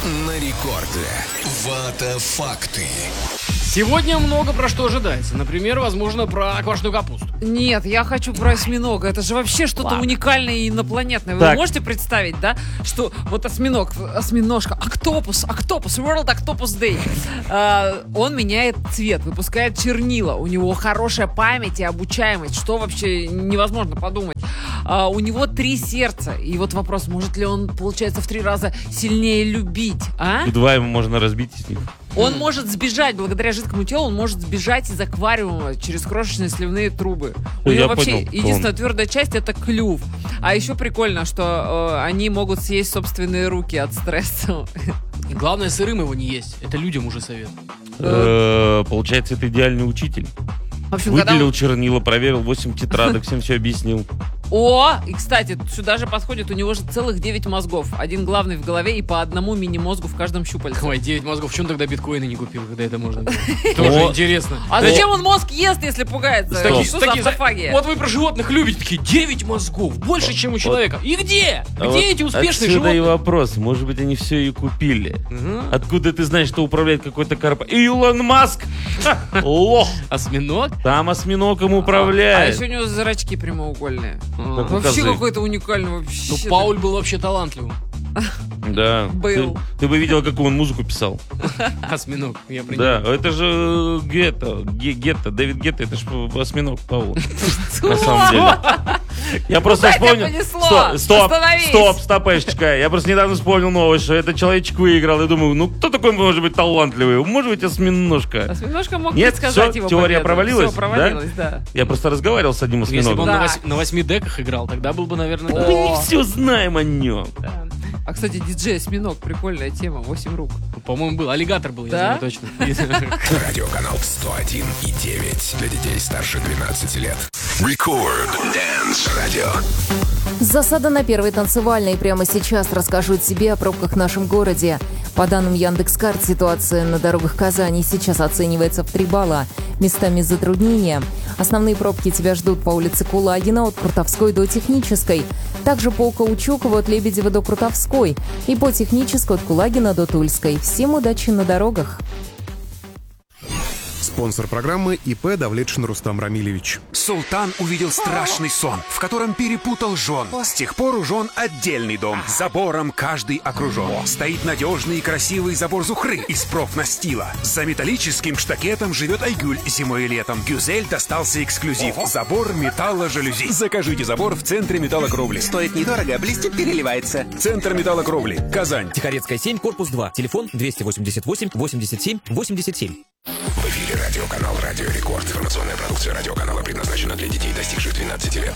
на рекорде. Вата-факты. Сегодня много про что ожидается. Например, возможно, про квашеную капусту. Нет, я хочу про осьминога. Это же вообще что-то уникальное и инопланетное. Вы можете представить, да, что вот осьминожка, октопус, World Octopus Day, он меняет цвет, выпускает чернила, у него хорошая память и обучаемость, что вообще невозможно подумать. У него 3 сердца. И вот вопрос, может ли он, получается, в 3 раза сильнее любить, а? И 2 ему можно разбить из них. Он может сбежать, благодаря жидкому телу, он может сбежать из аквариума через крошечные сливные трубы. У него вообще единственная твердая часть — это клюв. А еще прикольно, что они могут съесть собственные руки от стресса. И главное, сырым его не есть. Это людям уже совет. Получается, это идеальный учитель. В общем, выделил чернила, проверил 8 тетрадок, всем все объяснил. И, кстати, сюда же подходит, у него же целых 9 мозгов. Один главный в голове и по одному мини-мозгу в каждом щупальце. Ой, 9 мозгов. Почему он тогда биткоины не купил, когда это можно было? Тоже интересно. А зачем он мозг ест, если пугается? Что за автофагия? Вот вы про животных любите. Такие 9 мозгов. Больше, чем у человека. И где? Где эти успешные животные? Отсюда и вопрос. Может быть, они все и купили. Откуда ты знаешь, что управляет какой-то корпорацией? Илон Маск! Лох! Осьминог? Там осьминог им управляет. А еще у него зрачки прямоугольные. Как вообще какой-то уникальный вообще. Ну, Пауль был вообще талантливым. Да. Был. Ты бы видел, какую он музыку писал. Осьминог, я понимаю. Да, это же Гетто, Дэвид Гетто, это же осьминог Паул. На самом деле. Я просто вспомнил. Стопешечка. Я просто недавно вспомнил новость, что этот человечек выиграл. И думаю, ну кто такой может быть талантливый? Может быть, осьминожка. Осьминожка мог Нет, предсказать все, его теория победу. провалилась? Все провалилось, да. Я просто разговаривал с одним Если осьминогом. бы он на 8 деках играл, тогда был бы, наверное, да. Мы не все знаем о нем. А, кстати, диджей осьминог, прикольная тема, 8 рук. По-моему, был. Аллигатор был, я знаю точно. Радиоканал 101,9 для детей старше 12 лет. Рекорд Dance Radio. Засада на первой танцевальной. Прямо сейчас расскажу тебе о пробках в нашем городе. По данным Яндекс.Карт, ситуация на дорогах Казани сейчас оценивается в 3 балла. Местами затруднения. Основные пробки тебя ждут по улице Кулагина от Крутовской до Технической. Также по Каучукову от Лебедева до Крутовской. И по Технической от Кулагина до Тульской. Всем удачи на дорогах. Спонсор программы ИП Давлетшин Рустам Рамилевич. Султан увидел страшный сон, в котором перепутал жен. С тех пор у жен отдельный дом. Забором каждый окружен. Стоит надежный и красивый забор Зухры из профнастила. За металлическим штакетом живет Айгуль зимой и летом. Гюзель достался эксклюзив. Забор металло-жалюзи. Закажите забор в центре металлокровли. Стоит недорого, блестит, переливается. Центр металлокровли. Казань. Тихорецкая 7, корпус 2. Телефон 288 87 87. В эфире радиоканал «Радио Рекорд». Информационная продукция радиоканала предназначена для детей, достигших 12 лет.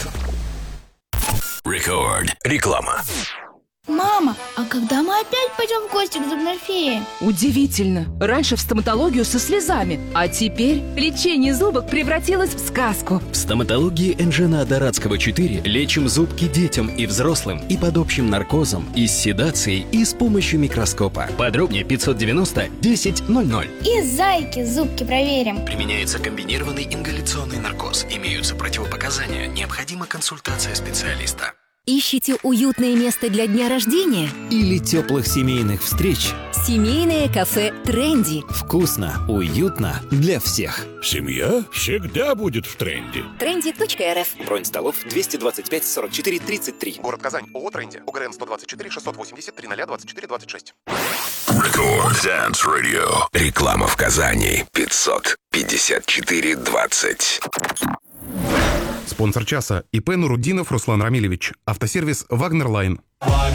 Рекорд. Реклама. Мама, а когда мы опять пойдем в гости к зубной фее? Удивительно. Раньше в стоматологию со слезами, а теперь лечение зубок превратилось в сказку. В стоматологии Энжена Дорадского 4 лечим зубки детям и взрослым и под общим наркозом, и с седацией, и с помощью микроскопа. Подробнее 590 10 00. И зайки зубки проверим. Применяется комбинированный ингаляционный наркоз. Имеются противопоказания. Необходима консультация специалиста. Ищите уютное место для дня рождения? Или теплых семейных встреч? Семейное кафе «Тренди». Вкусно, уютно для всех. Семья всегда будет в тренде. Trendy.rf. Бронь столов 225 44 33. Город Казань. ООО «Тренди». ОГРН 124 680 30 24 26. Рекорд Dance Radio. Реклама в Казани. 554 20. Спонсор часа ИП Нуруддинов Руслан Рамилевич. Автосервис «Вагнер Лайн».